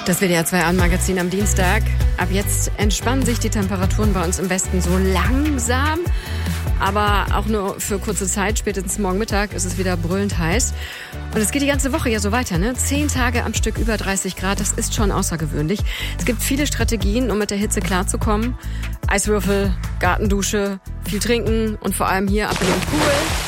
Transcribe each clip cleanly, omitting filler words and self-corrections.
Das WDR 2 Abendmagazin am Dienstag. Ab jetzt entspannen sich die Temperaturen bei uns im Westen so langsam. Aber auch nur für kurze Zeit, spätestens morgen Mittag ist es wieder brüllend heiß. Und es geht die ganze Woche ja so weiter, ne? 10 Tage am Stück über 30 Grad, das ist schon außergewöhnlich. Es gibt viele Strategien, um mit der Hitze klarzukommen. Eiswürfel, Gartendusche, viel trinken und vor allem hier ab in den Pool.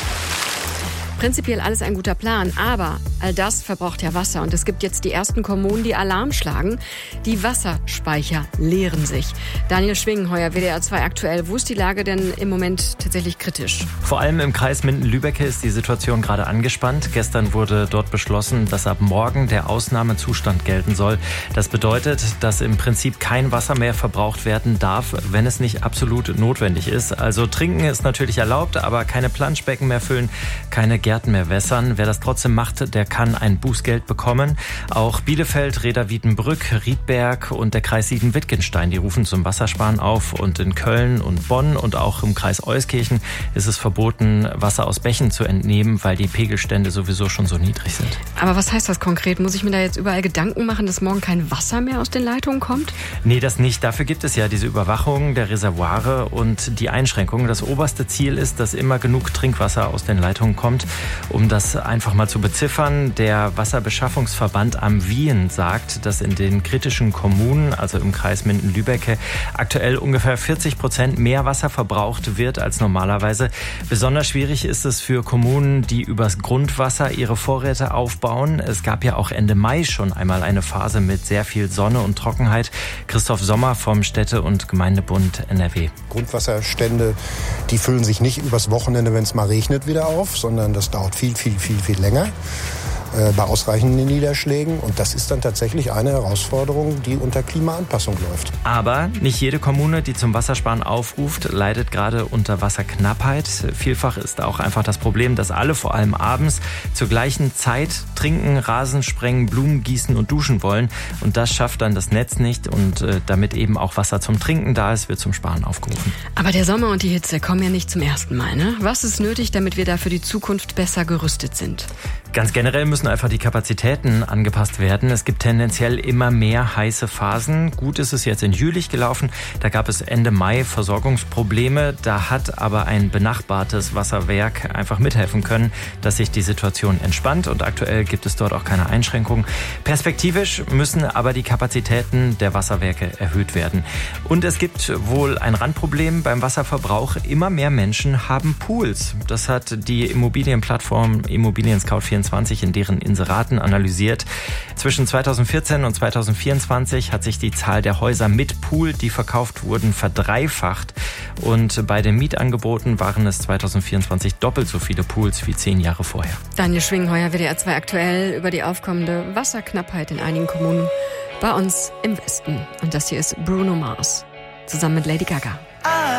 Prinzipiell alles ein guter Plan, aber all das verbraucht ja Wasser. Und es gibt jetzt die ersten Kommunen, die Alarm schlagen. Die Wasserspeicher leeren sich. Daniel Schwingenheuer, WDR 2 aktuell. Wo ist die Lage denn im Moment tatsächlich kritisch? Vor allem im Kreis Minden-Lübbecke ist die Situation gerade angespannt. Gestern wurde dort beschlossen, dass ab morgen der Ausnahmezustand gelten soll. Das bedeutet, dass im Prinzip kein Wasser mehr verbraucht werden darf, wenn es nicht absolut notwendig ist. Also trinken ist natürlich erlaubt, aber keine Planschbecken mehr füllen, keine Gärten mehr wässern. Wer das trotzdem macht, der kann ein Bußgeld bekommen. Auch Bielefeld, Reda-Wiedenbrück, Riedberg und der Kreis Siegen-Wittgenstein, die rufen zum Wassersparen auf. Und in Köln und Bonn und auch im Kreis Euskirchen ist es verboten, Wasser aus Bächen zu entnehmen, weil die Pegelstände sowieso schon so niedrig sind. Aber was heißt das konkret? Muss ich mir da jetzt überall Gedanken machen, dass morgen kein Wasser mehr aus den Leitungen kommt? Nee, das nicht. Dafür gibt es ja diese Überwachung der Reservoire und die Einschränkungen. Das oberste Ziel ist, dass immer genug Trinkwasser aus den Leitungen kommt. Um das einfach mal zu beziffern, der Wasserbeschaffungsverband am Wien sagt, dass in den kritischen Kommunen, also im Kreis Minden-Lübbecke, aktuell ungefähr 40% mehr Wasser verbraucht wird als normalerweise. Besonders schwierig ist es für Kommunen, die übers Grundwasser ihre Vorräte aufbauen. Es gab ja auch Ende Mai schon einmal eine Phase mit sehr viel Sonne und Trockenheit. Christoph Sommer vom Städte- und Gemeindebund NRW. Grundwasserstände, die füllen sich nicht übers Wochenende, wenn es mal regnet, wieder auf, sondern das dauert viel länger bei ausreichenden Niederschlägen. Und das ist dann tatsächlich eine Herausforderung, die unter Klimaanpassung läuft. Aber nicht jede Kommune, die zum Wassersparen aufruft, leidet gerade unter Wasserknappheit. Vielfach ist auch einfach das Problem, dass alle vor allem abends zur gleichen Zeit trinken, Rasen sprengen, Blumen gießen und duschen wollen. Und das schafft dann das Netz nicht. Und damit eben auch Wasser zum Trinken da ist, wird zum Sparen aufgerufen. Aber der Sommer und die Hitze kommen ja nicht zum ersten Mal, ne? Was ist nötig, damit wir da für die Zukunft besser gerüstet sind? Ganz generell müssen einfach die Kapazitäten angepasst werden. Es gibt tendenziell immer mehr heiße Phasen. Gut ist es jetzt in Jülich gelaufen. Da gab es Ende Mai Versorgungsprobleme. Da hat aber ein benachbartes Wasserwerk einfach mithelfen können, dass sich die Situation entspannt. Und aktuell gibt es dort auch keine Einschränkungen. Perspektivisch müssen aber die Kapazitäten der Wasserwerke erhöht werden. Und es gibt wohl ein Randproblem beim Wasserverbrauch. Immer mehr Menschen haben Pools. Das hat die Immobilienplattform Immobilien Scout24 in deren Inseraten analysiert. Zwischen 2014 und 2024 hat sich die Zahl der Häuser mit Pool, die verkauft wurden, verdreifacht. Und bei den Mietangeboten waren es 2024 doppelt so viele Pools wie 10 Jahre vorher. Daniel Schwingenheuer, WDR 2 aktuell, über die aufkommende Wasserknappheit in einigen Kommunen bei uns im Westen. Und das hier ist Bruno Mars zusammen mit Lady Gaga.